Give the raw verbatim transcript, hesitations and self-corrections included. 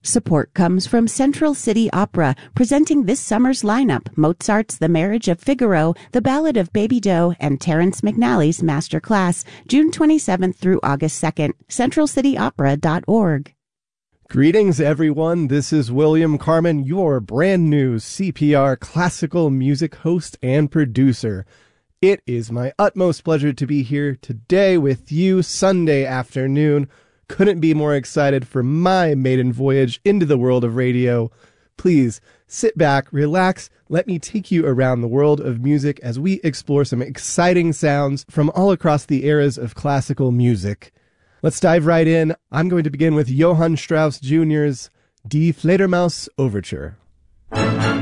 Support comes from Central City Opera, presenting this summer's lineup: Mozart's The Marriage of Figaro, The Ballad of Baby Doe, and Terrence McNally's Master Class, June twenty-seventh through August second. central city opera dot org. Greetings, everyone. This is William Carmen, your brand new C P R classical music host and producer. It is my utmost pleasure to be here today with you Sunday afternoon. Couldn't be more excited for my maiden voyage into the world of radio. Please sit back, relax, let me take you around the world of music as we explore some exciting sounds from all across the eras of classical music. Let's dive right in. I'm going to begin with Johann Strauss Junior's Die Fledermaus Overture.